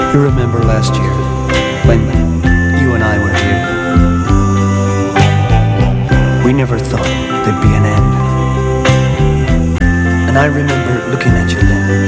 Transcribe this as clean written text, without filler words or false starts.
You remember last year when you and I were here? We never thought there'd be an end. And I remember looking at you then